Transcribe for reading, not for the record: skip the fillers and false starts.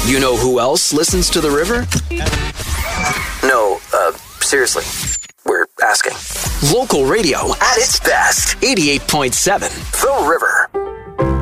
You know who else listens to the river? No, seriously. We're asking. Local radio at its best. 88.7 The River.